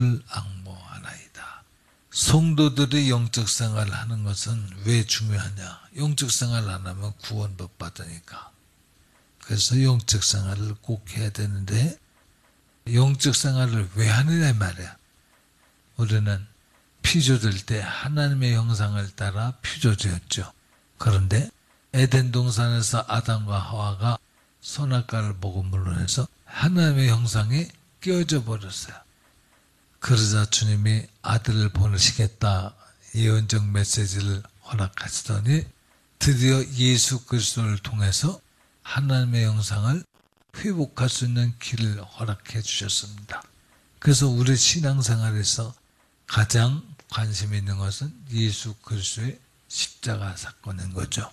앙모하나이다. 성도들이 영적 생활을 하는 것은 왜 중요하냐? 영적 생활을 안 하면 구원 못 받으니까. 그래서 영적 생활을 꼭 해야 되는데, 영적 생활을 왜 하느냐 말이야. 우리는 피조될 때 하나님의 형상을 따라 피조되었죠. 그런데 에덴 동산에서 아담과 하와가 선악과를 먹음으로 해서 하나님의 형상이 깨어져 버렸어요. 그러자 주님이 아들을 보내시겠다 예언적 메시지를 허락하시더니 드디어 예수 그리스도를 통해서 하나님의 형상을 회복할 수 있는 길을 허락해 주셨습니다. 그래서 우리 신앙생활에서 가장 관심 있는 것은 예수 그리스도의 십자가 사건인 거죠.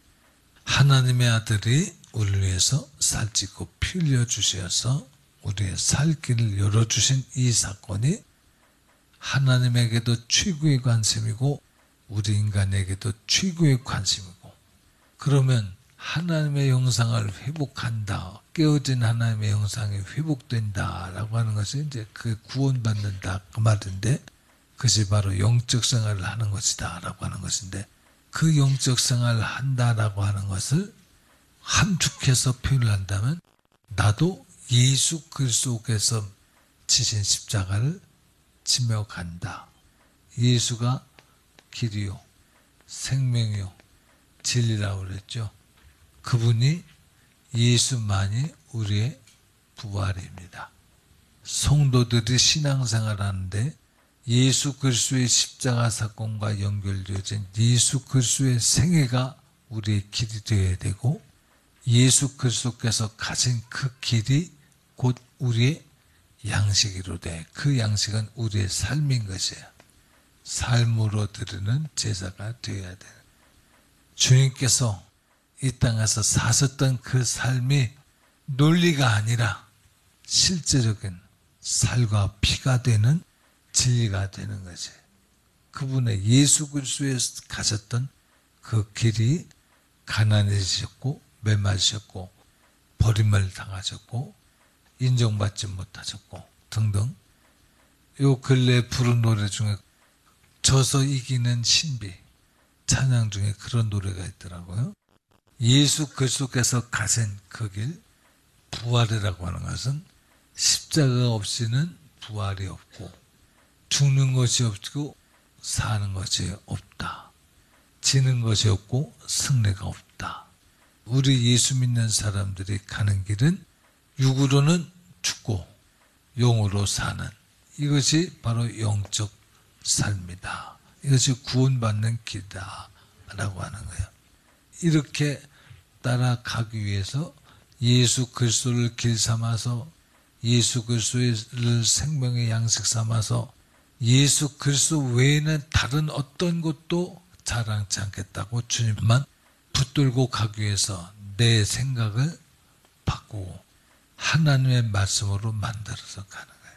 하나님의 아들이 우리를 위해서 살찌고 피 흘려 주셔서 우리의 살 길을 열어주신 이 사건이 하나님에게도 최고의 관심이고 우리 인간에게도 최고의 관심이고, 그러면 하나님의 형상을 회복한다, 깨어진 하나님의 형상이 회복된다라고 하는 것이 이제 그 구원받는다 그 말인데, 그것이 바로 영적 생활을 하는 것이다라고 하는 것인데, 그 영적 생활을 한다라고 하는 것을 함축해서 표현을 한다면 나도 예수 그리스도께서 지신 십자가를 지며 간다. 예수가 길이요, 생명이요, 진리라고 그랬죠. 그분이, 예수만이 우리의 부활입니다. 성도들이 신앙생활을 하는데 예수 그리스도의 십자가 사건과 연결되어진 예수 그리스도의 생애가 우리의 길이 되어야 되고, 예수 그리스도께서 가진 그 길이 곧 우리의 양식으로 돼. 그 양식은 우리의 삶인 것이에요. 삶으로 드리는 제사가 되어야 돼요. 주님께서 이 땅에서 사셨던 그 삶이 논리가 아니라 실제적인 살과 피가 되는 진리가 되는 것이에요. 그분의 예수 그리스도에 가셨던 그 길이 가난해지셨고 메마르셨고 버림을 당하셨고 인정받지 못하셨고 등등. 요 근래 부른 노래 중에 져서 이기는 신비 찬양 중에 그런 노래가 있더라고요. 예수 그리스도께서 가신 그 길, 부활이라고 하는 것은 십자가 없이는 부활이 없고 죽는 것이 없고 사는 것이 없다. 지는 것이 없고 승리가 없다. 우리 예수 믿는 사람들이 가는 길은 육으로는 죽고 영으로 사는, 이것이 바로 영적 삶이다. 이것이 구원받는 길이다 라고 하는 거예요. 이렇게 따라가기 위해서 예수 그리스도를 길 삼아서, 예수 그리스도를 생명의 양식 삼아서 예수 그리스도 외에는 다른 어떤 것도 자랑치 않겠다고 주님만 붙들고 가기 위해서 내 생각을 바꾸고 하나님의 말씀으로 만들어서 가는 거예요.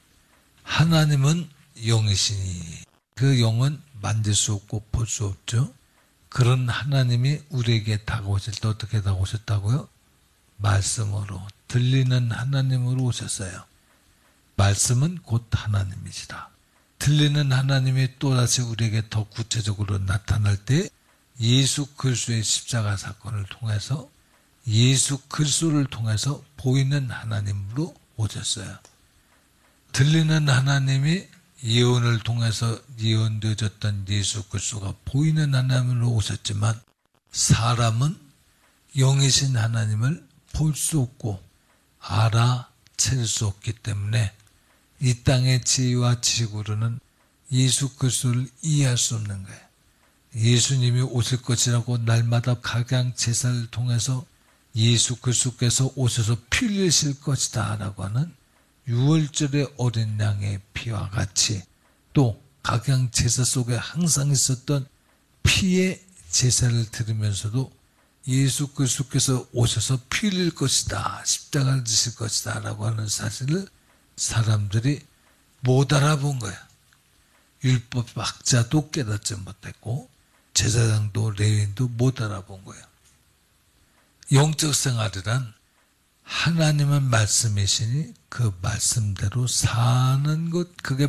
하나님은 영이시니 그 영은 만질 수 없고 볼 수 없죠. 그런 하나님이 우리에게 다가오실 때 어떻게 다가오셨다고요? 말씀으로, 들리는 하나님으로 오셨어요. 말씀은 곧 하나님이시라. 들리는 하나님이 또다시 우리에게 더 구체적으로 나타날 때 예수 그리스도의 십자가 사건을 통해서, 예수 그리스도를 통해서 보이는 하나님으로 오셨어요. 들리는 하나님이 예언을 통해서 예언되어졌던 예수 그리스도가 보이는 하나님으로 오셨지만, 사람은 영이신 하나님을 볼 수 없고 알아챌 수 없기 때문에 이 땅의 지혜와 지식으로는 예수 그리스도를 이해할 수 없는 거예요. 예수님이 오실 것이라고 날마다 각양 제사를 통해서 예수 그리스도께서 오셔서 피 흘리실 것이다 라고 하는 유월절의 어린 양의 피와 같이, 또 각양 제사 속에 항상 있었던 피의 제사를 드리면서도 예수 그리스도께서 오셔서 피 흘릴 것이다, 십자가를 지실 것이다 라고 하는 사실을 사람들이 못 알아본 거야. 율법 학자도 깨닫지 못했고 제사장도 레위인도 못 알아본 거야. 영적 생활이란 하나님은 말씀이시니 그 말씀대로 사는 것, 그게